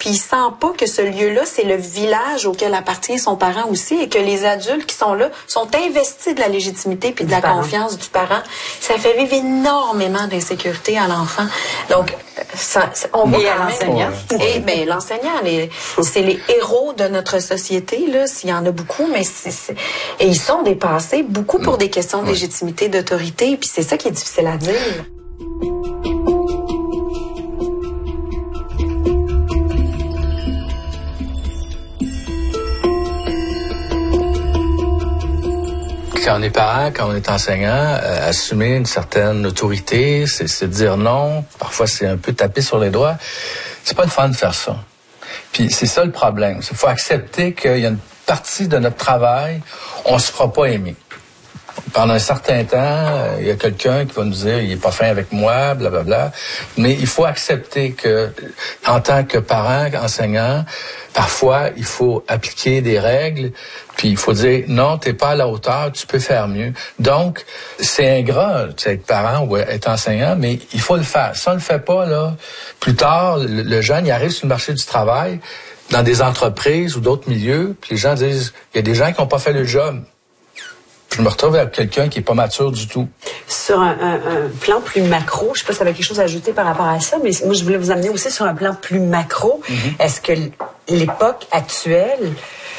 puis il sent pas que ce lieu-là, c'est le village auquel appartient son parent aussi, et que les adultes qui sont là sont investis de la légitimité puis de la confiance du parent. Ça fait vivre énormément d'insécurité à l'enfant. Donc, on voit à l'enseignant. Et ben l'enseignant, c'est les héros de notre société là. S'il y en a beaucoup, mais et ils sont dépassés beaucoup pour des questions de légitimité, d'autorité. Puis c'est ça qui est difficile à dire. Quand on est parent, quand on est enseignant, assumer une certaine autorité, c'est dire non. Parfois, c'est un peu taper sur les doigts. C'est pas le fun de faire ça. Puis c'est ça le problème. Il faut accepter qu'il y a une partie de notre travail, on se fera pas aimer. Pendant un certain temps, il y a quelqu'un qui va nous dire il est pas fin avec moi, blablabla. Mais il faut accepter que, en tant que parent, enseignant, parfois il faut appliquer des règles, puis il faut dire non, t'es pas à la hauteur, tu peux faire mieux. Donc c'est ingrat, tu sais, être parent ou être enseignant, mais il faut le faire. Si on le fait pas là, plus tard, le jeune il arrive sur le marché du travail, dans des entreprises ou d'autres milieux, puis les gens disent il y a des gens qui n'ont pas fait le job. Je me retrouve avec quelqu'un qui est pas mature du tout. Sur un plan plus macro, je sais pas si vous avez quelque chose à ajouter par rapport à ça, mais moi, je voulais vous amener aussi sur un plan plus macro. Est-ce que l'époque actuelle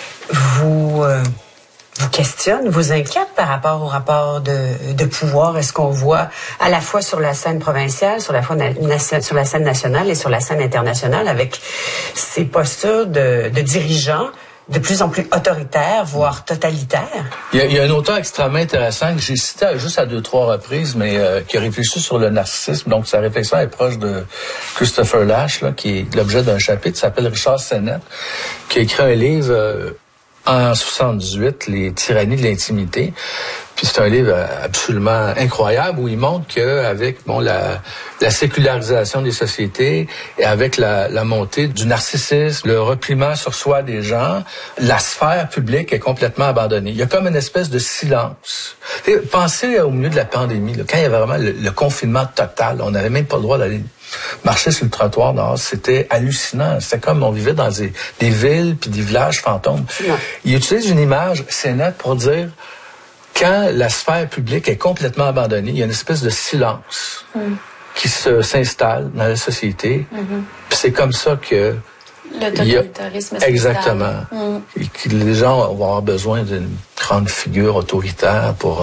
vous questionne, vous inquiète par rapport au rapport de pouvoir? Est-ce qu'on voit à la fois sur la scène provinciale, sur la scène nationale et sur la scène internationale avec ces postures de dirigeants de plus en plus autoritaire, voire totalitaire? Il y a un auteur extrêmement intéressant que j'ai cité juste à 2-3 reprises, mais qui a réfléchi sur le narcissisme. Donc, sa réflexion est proche de Christopher Lasch, là, qui est l'objet d'un chapitre, qui s'appelle Richard Sennett, qui a écrit un livre en 78, Les tyrannies de l'intimité. Puis c'est un livre absolument incroyable où il montre qu'avec la sécularisation des sociétés et avec la montée du narcissisme, le repliement sur soi des gens, la sphère publique est complètement abandonnée. Il y a comme une espèce de silence. Pensez au milieu de la pandémie, là, quand il y avait vraiment le confinement total, on n'avait même pas le droit d'aller marcher sur le trottoir dehors, c'était hallucinant. C'était comme on vivait dans des villes puis des villages fantômes. Il utilise une image, c'est net, pour dire quand la sphère publique est complètement abandonnée, il y a une espèce de silence qui s'installe dans la société. Puis c'est comme ça que l'autoritarisme. Exactement. Et que les gens vont avoir besoin d'une grande figure autoritaire pour.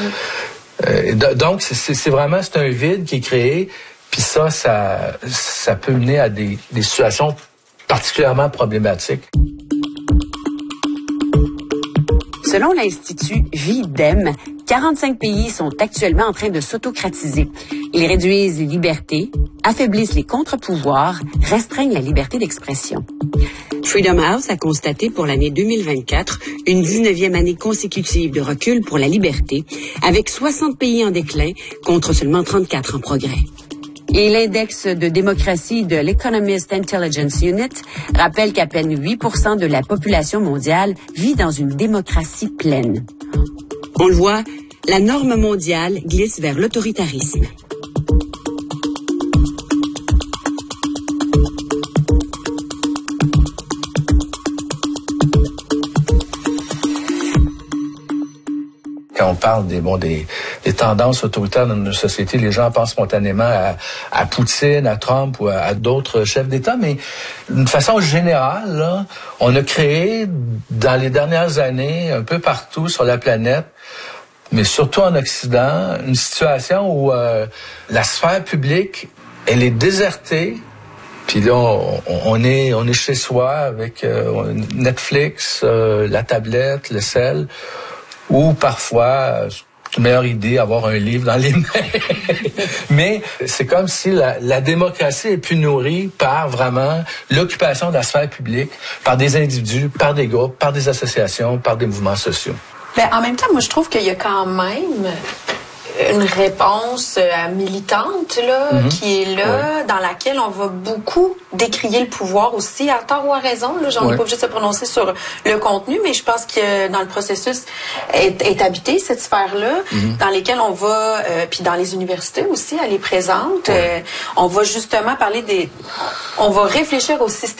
Donc c'est vraiment un vide qui est créé. Puis ça peut mener à des situations particulièrement problématiques. Selon l'Institut Vie-Dem, 45 pays sont actuellement en train de s'autocratiser. Ils réduisent les libertés, affaiblissent les contre-pouvoirs, restreignent la liberté d'expression. Freedom House a constaté pour l'année 2024 une 19e année consécutive de recul pour la liberté, avec 60 pays en déclin contre seulement 34 en progrès. Et l'index de démocratie de l'Economist Intelligence Unit rappelle qu'à peine 8% de la population mondiale vit dans une démocratie pleine. On le voit, la norme mondiale glisse vers l'autoritarisme. Quand on parle des tendances autoritaires dans nos sociétés, les gens pensent spontanément à Poutine, à Trump ou à d'autres chefs d'État, mais d'une façon générale, là, on a créé dans les dernières années, un peu partout sur la planète, mais surtout en Occident, une situation où la sphère publique, elle est désertée. Puis là, on est chez soi avec Netflix, la tablette, le cell. Ou parfois, c'est une meilleure idée avoir un livre dans les mains. Mais c'est comme si la démocratie est plus nourrie par vraiment l'occupation de la sphère publique, par des individus, par des groupes, par des associations, par des mouvements sociaux. Ben, en même temps, moi, je trouve qu'il y a quand même une réponse militante là, qui est là, dans laquelle on va beaucoup décrier le pouvoir aussi, à tort ou à raison. Là, j'en ai pas obligé de se prononcer sur le contenu, mais je pense que dans le processus est habité cette sphère-là, dans lesquelles on va, puis dans les universités aussi, elle est présente. On va justement parler on va réfléchir au système